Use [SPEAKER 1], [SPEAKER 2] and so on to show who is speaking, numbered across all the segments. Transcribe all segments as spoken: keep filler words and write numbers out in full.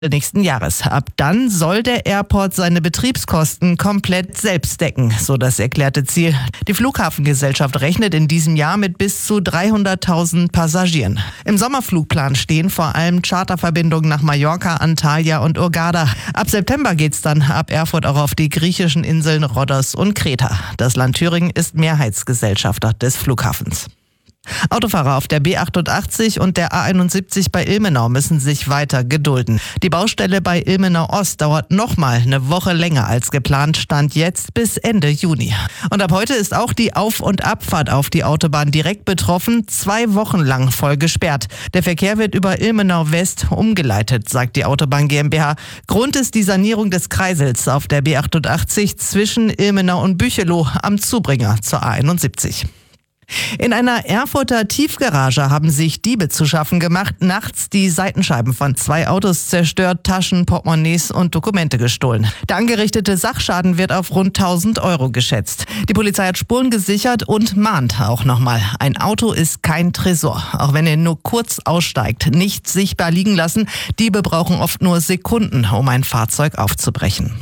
[SPEAKER 1] nächsten Jahres. Ab dann soll der Airport seine Betriebskosten komplett selbst decken, so das erklärte Ziel. Die Flughafengesellschaft rechnet in diesem Jahr mit bis zu dreihunderttausend Passagieren. Im Sommerflugplan stehen vor allem Charterverbindungen nach Mallorca, Antalya und Hurghada. Ab September geht's dann ab Erfurt auch auf die griechischen Inseln Rhodos und Kreta. Das Land Thüringen ist Mehrheitsgesellschafter des Flughafens. Autofahrer auf der B achtundachtzig und der A einundsiebzig bei Ilmenau müssen sich weiter gedulden. Die Baustelle bei Ilmenau Ost dauert nochmal eine Woche länger als geplant, stand jetzt bis Ende Juni. Und ab heute ist auch die Auf- und Abfahrt auf die Autobahn direkt betroffen, zwei Wochen lang voll gesperrt. Der Verkehr wird über Ilmenau West umgeleitet, sagt die Autobahn GmbH. Grund ist die Sanierung des Kreisels auf der B achtundachtzig zwischen Ilmenau und Büchelow am Zubringer zur A einundsiebzig. In einer Erfurter Tiefgarage haben sich Diebe zu schaffen gemacht, nachts die Seitenscheiben von zwei Autos zerstört, Taschen, Portemonnaies und Dokumente gestohlen. Der angerichtete Sachschaden wird auf rund tausend Euro geschätzt. Die Polizei hat Spuren gesichert und mahnt auch nochmal. Ein Auto ist kein Tresor, auch wenn er nur kurz aussteigt. Nicht sichtbar liegen lassen. Diebe brauchen oft nur Sekunden, um ein Fahrzeug aufzubrechen.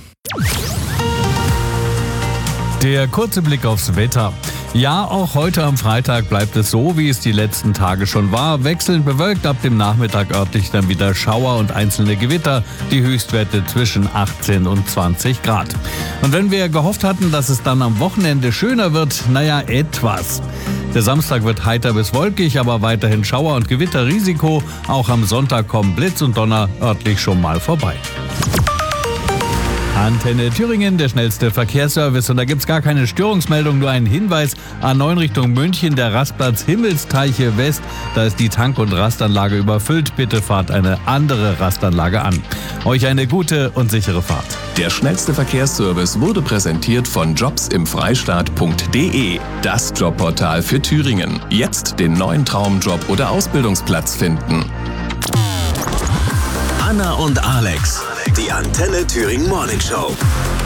[SPEAKER 2] Der kurze Blick aufs Wetter. Ja, auch heute am Freitag bleibt es so, wie es die letzten Tage schon war. Wechselnd bewölkt, ab dem Nachmittag örtlich dann wieder Schauer und einzelne Gewitter. Die Höchstwerte zwischen achtzehn und zwanzig Grad. Und wenn wir gehofft hatten, dass es dann am Wochenende schöner wird, naja, etwas. Der Samstag wird heiter bis wolkig, aber weiterhin Schauer- und Gewitterrisiko. Auch am Sonntag kommen Blitz und Donner örtlich schon mal vorbei. Antenne Thüringen, der schnellste Verkehrsservice. Und da gibt's gar keine Störungsmeldung, nur einen Hinweis. A neun Richtung München, der Rastplatz Himmelsteiche West. Da ist die Tank- und Rastanlage überfüllt. Bitte fahrt eine andere Rastanlage an. Euch eine gute und sichere Fahrt.
[SPEAKER 3] Der schnellste Verkehrsservice wurde präsentiert von jobs im freistaat punkt de. Das Jobportal für Thüringen. Jetzt den neuen Traumjob oder Ausbildungsplatz finden.
[SPEAKER 4] Anna und Alex, die Antenne Thüringen Morning Show.